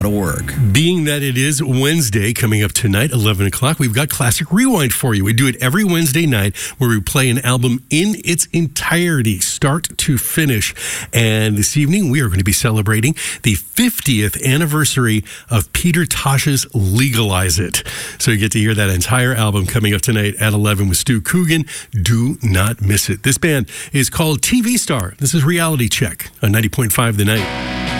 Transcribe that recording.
work. Being that it is Wednesday, coming up tonight, 11 o'clock, we've got Classic Rewind for you. We do it every Wednesday night where we play an album in its entirety, start to finish. And this evening, we are going to be celebrating the 50th anniversary of Peter Tosh's Legalize It. So you get to hear that entire album coming up tonight at 11 with Stu Coogan. Do not miss it. This band is called TV Star. This is Reality Check on 90.5 The Night.